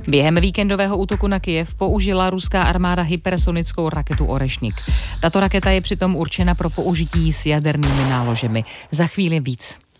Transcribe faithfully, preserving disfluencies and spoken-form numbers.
Během víkendového útoku na Kyjev použila ruská armáda hypersonickou raketu Orešnik. Tato raketa je přitom určena pro použití s jadernými náložemi. Za chvíli víc.